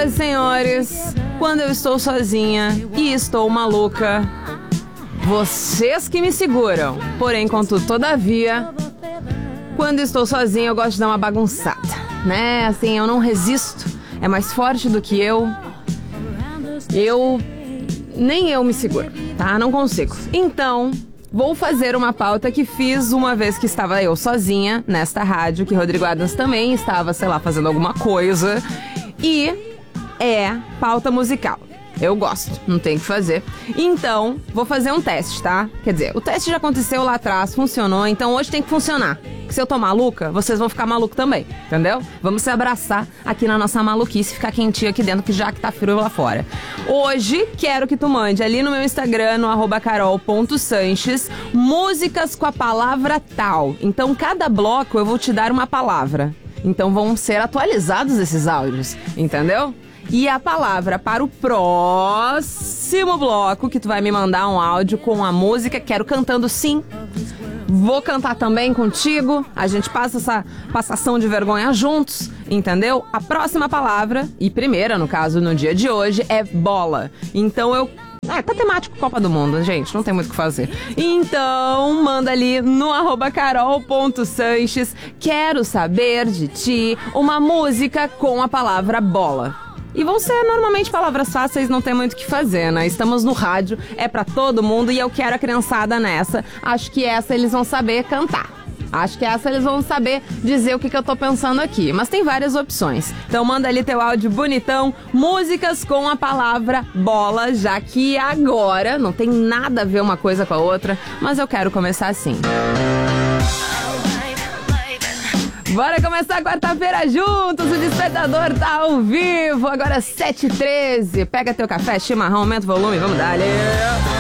Senhoras e senhores, quando eu estou sozinha e estou maluca, vocês que me seguram. Porém, contudo, todavia, quando estou sozinha eu gosto de dar uma bagunçada, né? Assim, eu não resisto, é mais forte do que eu. Nem eu me seguro, tá? Não consigo. Então, vou fazer uma pauta que fiz uma vez que estava eu sozinha nesta rádio, que Rodrigo Adams também estava, sei lá, fazendo alguma coisa. E é pauta musical. Eu gosto, não tem o que fazer. Então, vou fazer um teste, tá? Quer dizer, o teste já aconteceu lá atrás, funcionou, então hoje tem que funcionar. Porque se eu tô maluca, vocês vão ficar malucos também, entendeu? Vamos se abraçar aqui na nossa maluquice, ficar quentinho aqui dentro, que já que tá frio lá fora. Hoje, quero que tu mande ali no meu Instagram, no @carol.sanches, músicas com a palavra tal. Então, cada bloco eu vou te dar uma palavra. Então, vão ser atualizados esses áudios, entendeu? E a palavra para o próximo bloco, que tu vai me mandar um áudio com a música, quero cantando sim. Vou cantar também contigo, a gente passa essa passação de vergonha juntos, entendeu? A próxima palavra, e primeira no caso no dia de hoje, é bola. Então tá temático Copa do Mundo, gente, não tem muito o que fazer. Então, manda ali no @carol.sanches, quero saber de ti uma música com a palavra bola. E vão ser normalmente palavras fáceis, não tem muito o que fazer, né? Estamos no rádio, é pra todo mundo e eu quero a criançada nessa. Acho que essa eles vão saber cantar. Acho que essa eles vão saber dizer o que eu tô pensando aqui. Mas tem várias opções. Então manda ali teu áudio bonitão, músicas com a palavra bola, já que agora não tem nada a ver uma coisa com a outra, mas eu quero começar assim. Bora começar a quarta-feira juntos, o Despertador tá ao vivo, agora 7h13. Pega teu café, chimarrão, aumenta o volume, vamos dar ali.